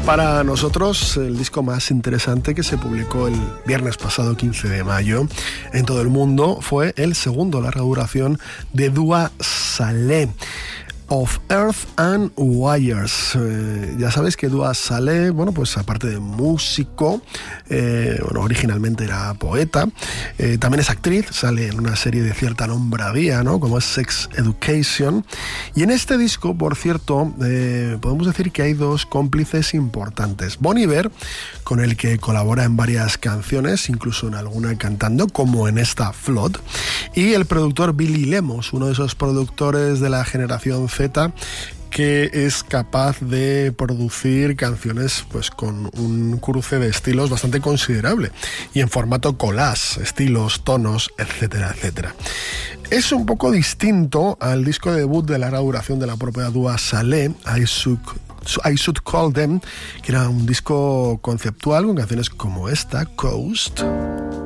Para nosotros, el disco más interesante que se publicó el viernes pasado, 15 de mayo, en todo el mundo, fue el segundo larga duración de Dua Saleh, Of Earth and Wires. Ya sabéis que Dua Saleh, bueno, pues aparte de músico, originalmente era poeta, también es actriz, sale en una serie de cierta nombradía, ¿no?, como es Sex Education. Y en este disco, por cierto, podemos decir que hay dos cómplices importantes. Bon Iver, con el que colabora en varias canciones, incluso en alguna cantando, como en esta Flood, y el productor Billy Lemos, uno de esos productores de la generación Z que es capaz de producir canciones pues con un cruce de estilos bastante considerable y en formato collage, estilos, tonos, etcétera, etcétera. Es un poco distinto al disco debut de larga duración de la propia Dua Saleh, I Should Call Them, que era un disco conceptual con canciones como esta, Coast.